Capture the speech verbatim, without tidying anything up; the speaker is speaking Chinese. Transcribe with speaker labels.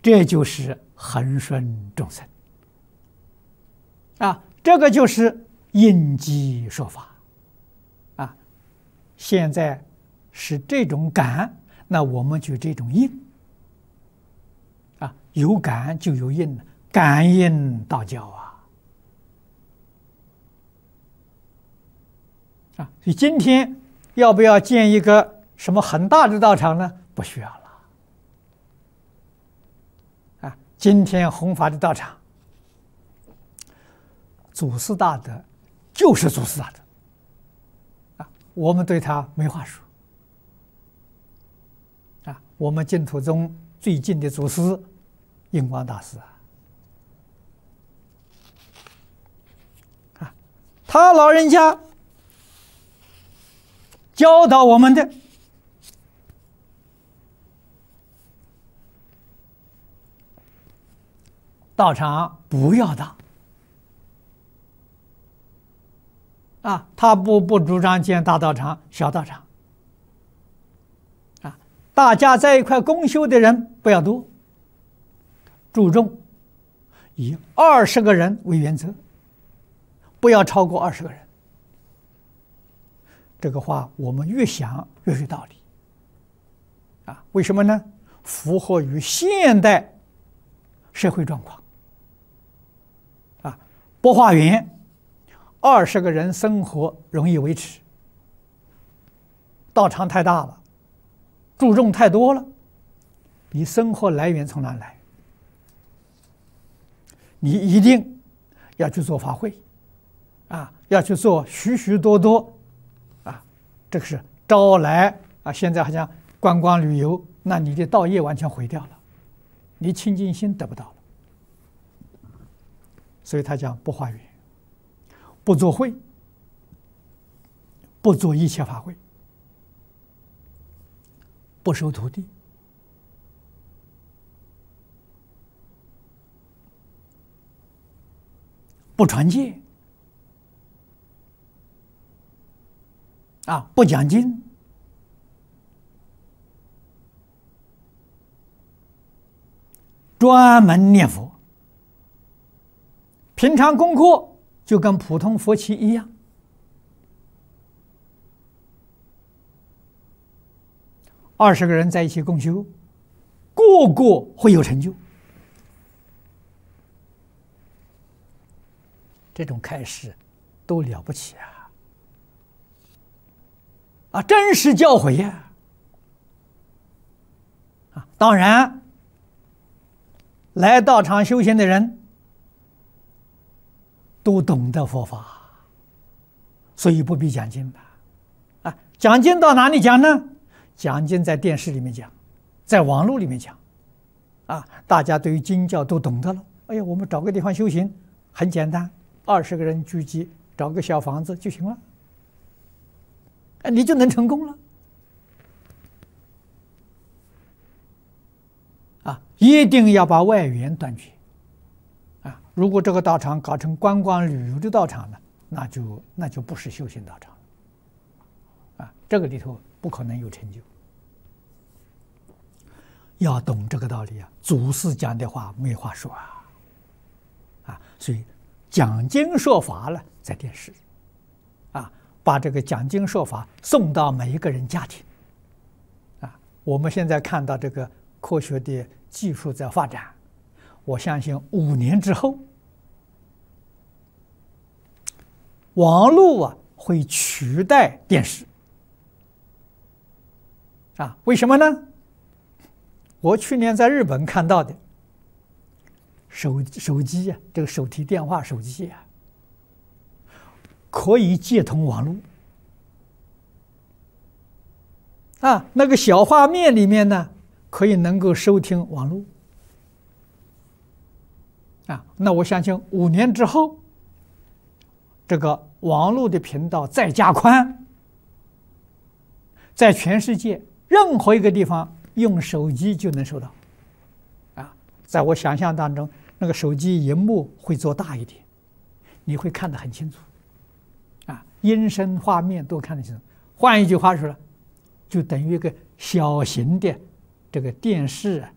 Speaker 1: 这就是恒顺众生啊，这个就是应机说法啊。现在是这种感，那我们就这种应啊，有感就有应，感应道教啊啊！所以今天要不要建一个什么很大的道场呢？不需要了啊！今天弘法的道场，祖师大德就是祖师大德啊，我们对他没话说啊。我们净土宗最近的祖师印光大师啊，啊，他老人家教导我们的道场不要大啊，他不不主张建大道场、小道场啊，大家在一块共修的人不要多，注重以二十个人为原则，不要超过二十个人。这个话我们越想越有道理啊！为什么呢？符合于现代社会状况啊。博化园二十个人生活容易维持，道场太大了，注重太多了，你生活来源从哪来？你一定要去做法会啊，要去做许许多多啊，这个是招来啊。现在好像观光旅游，那你的道业完全毁掉了，你清净心得不到了。所以他讲不化缘，不做会，不做一切法会，不收徒弟，不传戒啊，不讲经，专门念佛。平常功课就跟普通佛期一样，二十个人在一起共修，个个会有成就。这种开示都了不起啊！啊，真实教诲呀！啊，当然，来道场修行的人都懂得佛法，所以不必讲经吧？啊，讲经到哪里讲呢？讲经在电视里面讲，在网络里面讲，啊，大家对于经教都懂得了。哎呀，我们找个地方修行很简单，二十个人聚集，找个小房子就行了，哎，你就能成功了。啊，一定要把外缘断绝。啊，如果这个道场搞成观光旅游的道场呢，那就那就不是修行道场了。啊，这个里头不可能有成就。要懂这个道理啊，祖师讲的话没话说啊。啊，所以讲经说法了，在电视，啊，把这个讲经说法送到每一个人家庭。啊，我们现在看到这个科学的技术在发展，我相信五年之后，网络啊会取代电视。啊，为什么呢？我去年在日本看到的手手机啊，这个手提电话手机啊，可以接通网络。啊，那个小画面里面呢，可以能够收听网络。啊，那我相信五年之后，这个网络的频道再加宽，在全世界任何一个地方用手机就能收到。啊，在我想象当中，那个手机荧幕会做大一点，你会看得很清楚。啊，音声画面都看得清楚。换一句话说了，就等于一个小型的这个电视啊，